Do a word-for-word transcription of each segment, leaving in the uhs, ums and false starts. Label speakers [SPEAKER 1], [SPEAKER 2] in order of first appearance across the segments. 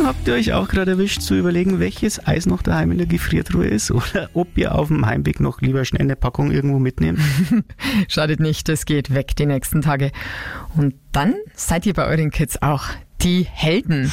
[SPEAKER 1] habt ihr euch auch gerade erwischt zu überlegen, welches Eis noch daheim in der Gefriertruhe ist oder ob ihr auf dem Heimweg noch lieber schnell eine Packung irgendwo mitnehmt?
[SPEAKER 2] Schadet nicht, es geht weg die nächsten Tage. Und dann seid ihr bei euren Kids auch die Helden.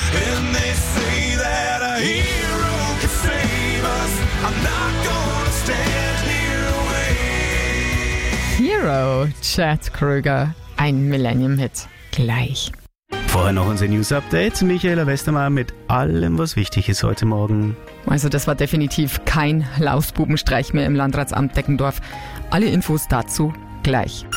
[SPEAKER 2] Hero, Chad Kroeger, ein Millennium-Hit. Gleich.
[SPEAKER 1] Vorher noch unser News-Update. Michaela Westermeier mit allem, was wichtig ist heute Morgen.
[SPEAKER 2] Also das war definitiv kein Lausbubenstreich mehr im Landratsamt Deckendorf. Alle Infos dazu gleich.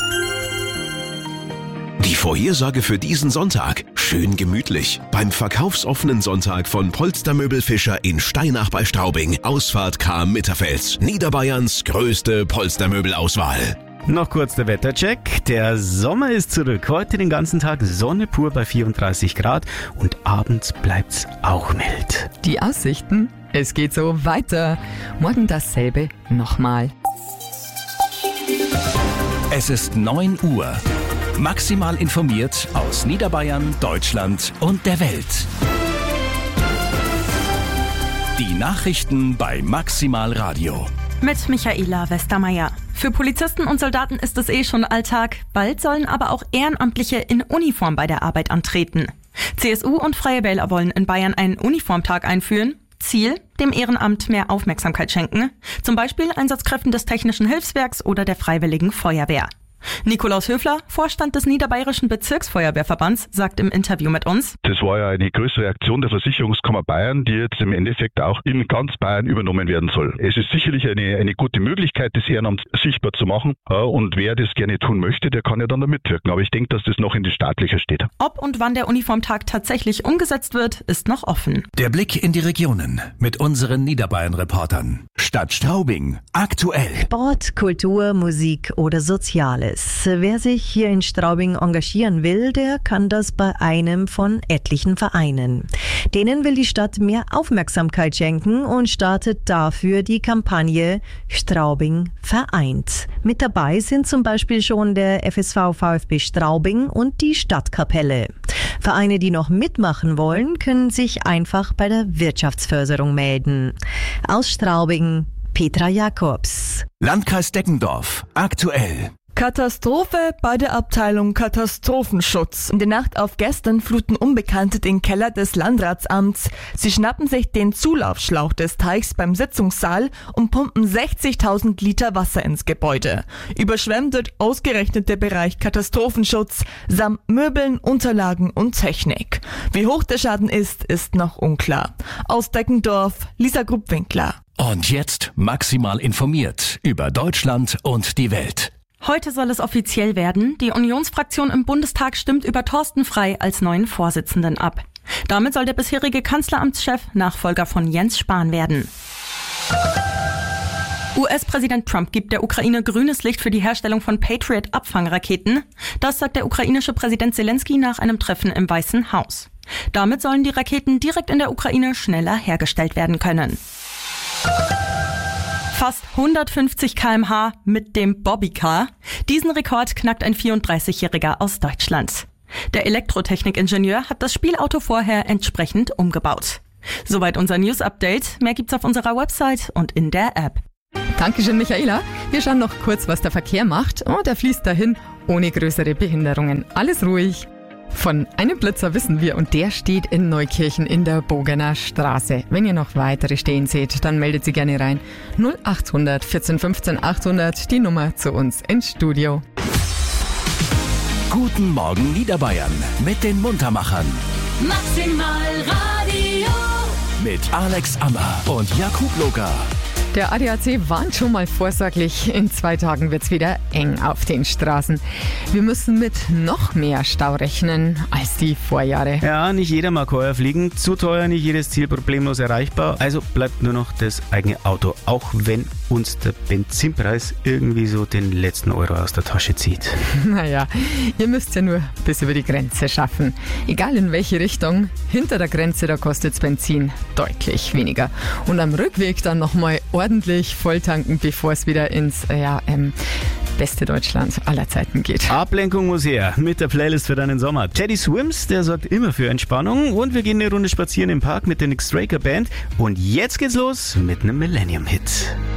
[SPEAKER 3] Die Vorhersage für diesen Sonntag. Schön gemütlich. Beim verkaufsoffenen Sonntag von Polstermöbel Fischer in Steinach bei Straubing. Ausfahrt Cham-Mitterfels. Niederbayerns größte Polstermöbelauswahl.
[SPEAKER 1] Noch kurz der Wettercheck. Der Sommer ist zurück. Heute den ganzen Tag Sonne pur bei vierunddreißig Grad und abends bleibt's auch mild.
[SPEAKER 2] Die Aussichten? Es geht so weiter. Morgen dasselbe nochmal.
[SPEAKER 4] Es ist neun Uhr. Maximal informiert aus Niederbayern, Deutschland und der Welt. Die Nachrichten bei Maximal Radio.
[SPEAKER 5] Mit Michaela Westermeier. Für Polizisten und Soldaten ist es eh schon Alltag. Bald sollen aber auch Ehrenamtliche in Uniform bei der Arbeit antreten. C S U und Freie Wähler wollen in Bayern einen Uniformtag einführen. Ziel, dem Ehrenamt mehr Aufmerksamkeit schenken. Zum Beispiel Einsatzkräften des Technischen Hilfswerks oder der Freiwilligen Feuerwehr. Nikolaus Höfler, Vorstand des Niederbayerischen Bezirksfeuerwehrverbands, sagt im Interview mit uns:
[SPEAKER 6] Das war ja eine größere Aktion der Versicherungskammer Bayern, die jetzt im Endeffekt auch in ganz Bayern übernommen werden soll. Es ist sicherlich eine, eine gute Möglichkeit, das Ehrenamt sichtbar zu machen. Und wer das gerne tun möchte, der kann ja dann da mitwirken. Aber ich denke, dass das noch in den Startlöchern steht.
[SPEAKER 5] Ob und wann der Uniformtag tatsächlich umgesetzt wird, ist noch offen.
[SPEAKER 4] Der Blick in die Regionen mit unseren Niederbayern-Reportern. Stadt Straubing, aktuell.
[SPEAKER 7] Sport, Kultur, Musik oder Soziales. Wer sich hier in Straubing engagieren will, der kann das bei einem von etlichen Vereinen. Denen will die Stadt mehr Aufmerksamkeit schenken und startet dafür die Kampagne Straubing vereint. Mit dabei sind zum Beispiel schon der F S V VfB Straubing und die Stadtkapelle. Vereine, die noch mitmachen wollen, können sich einfach bei der Wirtschaftsförderung melden. Aus Straubing, Petra Jakobs.
[SPEAKER 4] Landkreis Deckendorf, aktuell.
[SPEAKER 8] Katastrophe bei der Abteilung Katastrophenschutz. In der Nacht auf gestern fluten Unbekannte den Keller des Landratsamts. Sie schnappen sich den Zulaufschlauch des Teichs beim Sitzungssaal und pumpen sechzigtausend Liter Wasser ins Gebäude. Überschwemmt wird ausgerechnet der Bereich Katastrophenschutz samt Möbeln, Unterlagen und Technik. Wie hoch der Schaden ist, ist noch unklar. Aus Deckendorf, Lisa Gruppwinkler.
[SPEAKER 4] Und jetzt maximal informiert über Deutschland und die Welt.
[SPEAKER 5] Heute soll es offiziell werden. Die Unionsfraktion im Bundestag stimmt über Thorsten Frey als neuen Vorsitzenden ab. Damit soll der bisherige Kanzleramtschef Nachfolger von Jens Spahn werden. U S-Präsident Trump gibt der Ukraine grünes Licht für die Herstellung von Patriot-Abfangraketen. Das sagt der ukrainische Präsident Zelensky nach einem Treffen im Weißen Haus. Damit sollen die Raketen direkt in der Ukraine schneller hergestellt werden können. Fast hundertfünfzig Kilometer pro Stunde mit dem Bobbycar. Diesen Rekord knackt ein vierunddreißigjähriger aus Deutschland. Der Elektrotechnikingenieur hat das Spielauto vorher entsprechend umgebaut. Soweit unser News-Update. Mehr gibt's auf unserer Website und in der App.
[SPEAKER 2] Dankeschön, Michaela. Wir schauen noch kurz, was der Verkehr macht. Oh, der fließt dahin ohne größere Behinderungen. Alles ruhig. Von einem Blitzer wissen wir und der steht in Neukirchen in der Bogener Straße. Wenn ihr noch weitere stehen seht, dann meldet sie gerne rein. null acht hundert vierzehn fünfzehn achthundert, die Nummer zu uns ins Studio.
[SPEAKER 4] Guten Morgen Niederbayern mit den Muntermachern.
[SPEAKER 9] Maximal Radio.
[SPEAKER 4] Mit Alex Ammer und Jakub Loga.
[SPEAKER 2] Der A D A C warnt schon mal vorsorglich, in zwei Tagen wird's wieder eng auf den Straßen. Wir müssen mit noch mehr Stau rechnen als die Vorjahre.
[SPEAKER 1] Ja, nicht jeder mag heuer fliegen, zu teuer, nicht jedes Ziel problemlos erreichbar. Also bleibt nur noch das eigene Auto, auch wenn uns der Benzinpreis irgendwie so den letzten Euro aus der Tasche zieht.
[SPEAKER 2] Naja, ihr müsst ja nur bis über die Grenze schaffen. Egal in welche Richtung, hinter der Grenze, da kostet's Benzin deutlich weniger. Und am Rückweg dann nochmal ordentlich volltanken, bevor es wieder ins, ja, ähm, beste Deutschland aller Zeiten geht.
[SPEAKER 1] Ablenkung muss her mit der Playlist für deinen Sommer. Teddy Swims, der sorgt immer für Entspannung. Und wir gehen eine Runde spazieren im Park mit der Nick Straker Band. Und jetzt geht's los mit einem Millennium-Hit.